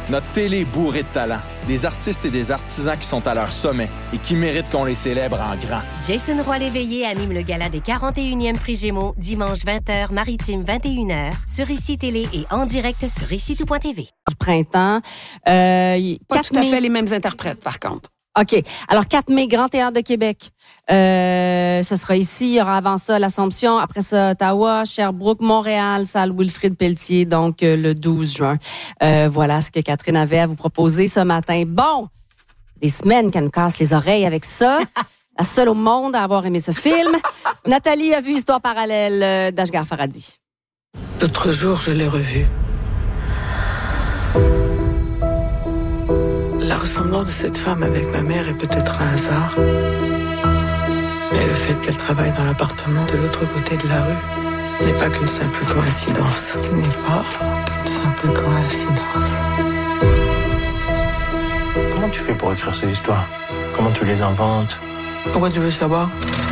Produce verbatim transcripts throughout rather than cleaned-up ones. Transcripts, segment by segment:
Notre télé est bourrée de talent. Des artistes et des artisans qui sont à leur sommet et qui méritent qu'on les célèbre en grand. Jason Roy-Léveillé anime le gala des quarante et unième Prix Gémeaux, dimanche vingt heures, Maritime vingt et une heures, sur Ici Télé et en direct sur ici tout point t v. Du printemps. Euh, Pas tout à mai... fait les mêmes interprètes, par contre. OK. Alors, quatre mai, Grand Théâtre de Québec. Euh, ce sera ici. Il y aura avant ça l'Assomption. Après ça, Ottawa, Sherbrooke, Montréal, salle Wilfrid Pelletier, donc euh, le douze juin. Euh, voilà ce que Catherine avait à vous proposer ce matin. Bon, des semaines qu'elle nous casse les oreilles avec ça. La seule au monde à avoir aimé ce film. Nathalie a vu Histoire parallèle euh, d'Ashghar Farhadi. L'autre jour, je l'ai revu. La ressemblance de cette femme avec ma mère est peut-être un hasard. Mais le fait qu'elle travaille dans l'appartement de l'autre côté de la rue n'est pas qu'une simple coïncidence. N'est pas qu'une simple coïncidence. Comment tu fais pour écrire ces histoires? Comment tu les inventes? Pourquoi tu veux savoir?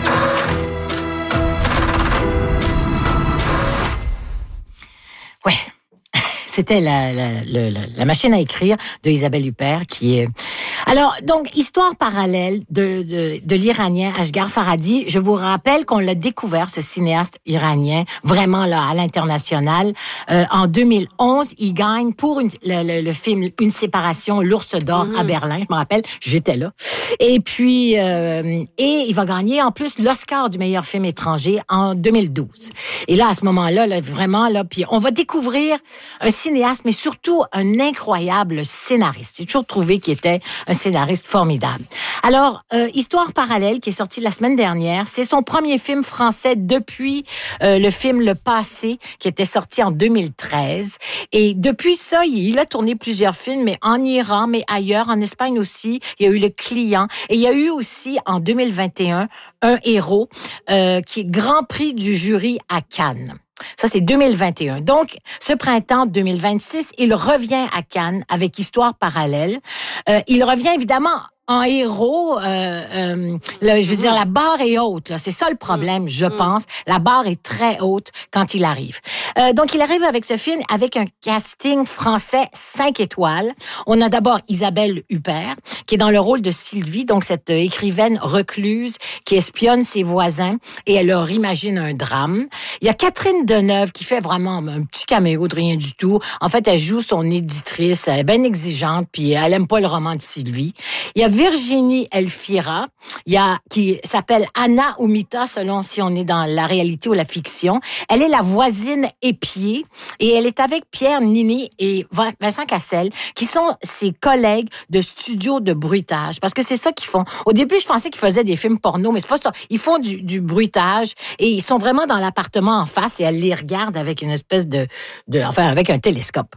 Ouais. C'était la, la, la, la machine à écrire de Isabelle Huppert qui est... Alors, donc, histoire parallèle de, de, de l'Iranien Ashghar Farhadi. Je vous rappelle qu'on l'a découvert, ce cinéaste iranien, vraiment là, à l'international. Euh, en deux mille onze, il gagne pour une, le, le, le film Une séparation, l'Ours d'or mm-hmm. à Berlin. Je me rappelle, j'étais là. Et puis, euh, et il va gagner en plus l'Oscar du meilleur film étranger en deux mille douze. Et là, à ce moment-là, là, vraiment, là, puis on va découvrir un cinéaste, mais surtout un incroyable scénariste. J'ai toujours trouvé qu'il était un scénariste formidable. Alors, euh, Histoire parallèle, qui est sorti la semaine dernière, c'est son premier film français depuis euh, le film Le Passé, qui était sorti en deux mille treize. Et depuis ça, il a tourné plusieurs films, mais en Iran, mais ailleurs, en Espagne aussi. Il y a eu Le Client. Et il y a eu aussi, en deux mille vingt et un, Un héros, euh, qui est Grand Prix du jury à Cannes. Ça, c'est deux mille vingt et un. Donc, ce printemps deux mille vingt-six, il revient à Cannes avec Histoire parallèle. Euh, il revient évidemment en héros. Euh, euh, le, je veux dire, la barre est haute. Là. C'est ça le problème, je pense. La barre est très haute quand il arrive. Euh, donc, il arrive avec ce film avec un casting français cinq étoiles. On a d'abord Isabelle Huppert, qui est dans le rôle de Sylvie, donc cette écrivaine recluse qui espionne ses voisins et elle leur imagine un drame. Il y a Catherine Deneuve qui fait vraiment un petit caméo de rien du tout. En fait, elle joue son éditrice, elle est bien exigeante, puis elle aime pas le roman de Sylvie. Il y a Virginie Elfira, il y a, qui s'appelle Anna ou Mita, selon si on est dans la réalité ou la fiction. Elle est la voisine épiée et elle est avec Pierre Nini et Vincent Cassel, qui sont ses collègues de studio de bruitage. Parce que c'est ça qu'ils font. Au début, je pensais qu'ils faisaient des films porno, mais c'est pas ça. Ils font du, du bruitage et ils sont vraiment dans l'appartement en face et elle les regarde avec une espèce de, de enfin, avec un télescope.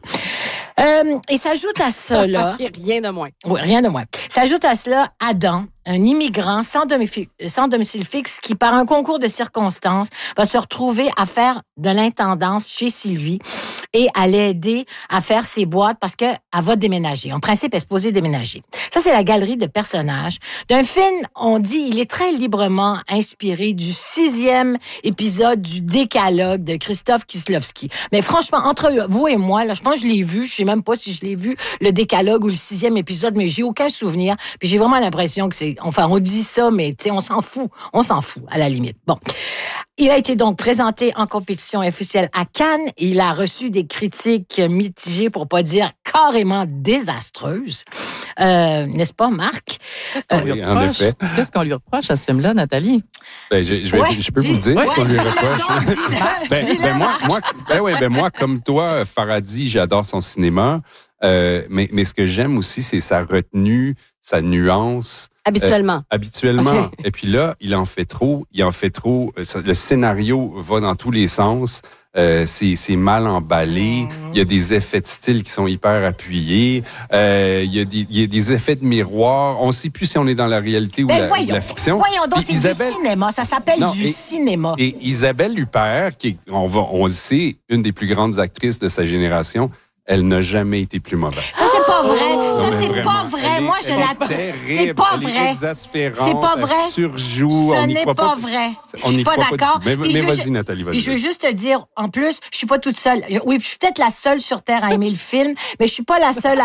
Euh, et s'ajoute à cela... Okay, rien de moins. Oui, rien de moins. S'ajoute à cela Adam, un immigrant sans domicile, sans domicile fixe qui, par un concours de circonstances, va se retrouver à faire de l'intendance chez Sylvie et à l'aider à faire ses boîtes parce qu'elle va déménager. En principe, elle est supposée déménager. Ça, c'est la galerie de personnages d'un film, on dit, il est très librement inspiré du sixième épisode du Décalogue de Christophe Kieslowski. Mais franchement, entre vous et moi, là, je pense que je l'ai vu, je sais même pas si je l'ai vu, le Décalogue ou le sixième épisode, mais j'ai aucun souvenir. Puis j'ai vraiment l'impression que c'est enfin, on dit ça, mais tu sais, on s'en fout. On s'en fout, à la limite. Bon. Il a été donc présenté en compétition officielle à Cannes. Il a reçu des critiques mitigées, pour pas dire carrément désastreuses. Euh, n'est-ce pas, Marc? Qu'est-ce qu'on, euh, lui reproche? Qu'est-ce qu'on lui reproche à ce film-là, Nathalie? Ben, je, je, vais, ouais, je peux dis, vous le dire ouais, ce qu'on lui reproche. ben, ben, ben, moi, moi, ben, ouais, ben, moi, comme toi, Farhadi, j'adore son cinéma. Euh, mais, mais ce que j'aime aussi, c'est sa retenue, sa nuance. Habituellement. Euh, habituellement. Okay. Et puis là, il en fait trop. Il en fait trop. Le scénario va dans tous les sens. Euh, c'est, c'est mal emballé. Mmh. Il y a des effets de style qui sont hyper appuyés. Euh, il, y a des, il y a des effets de miroir. On ne sait plus si on est dans la réalité ou, ben la, voyons, ou la fiction. Voyons donc, c'est Isabelle... du cinéma. Ça s'appelle non, du et, cinéma. Et Isabelle Huppert, qui est, on, va, on le sait, une des plus grandes actrices de sa génération, elle n'a jamais été plus mauvaise. Ça, c'est pas vrai. Oh, ça, c'est vraiment. pas vrai. Elle Moi, est, je la... Terrible. C'est pas elle vrai. Est exaspérante. C'est pas vrai. Elle surjoue. Ce on n'est pas, pas pas vrai. On je suis pas d'accord. Pas mais mais vas-y, ju- Nathalie, vas-y. Puis je veux juste te dire, en plus, je suis pas toute seule. Oui, je suis peut-être la seule sur Terre à aimer le film, mais je suis pas la seule à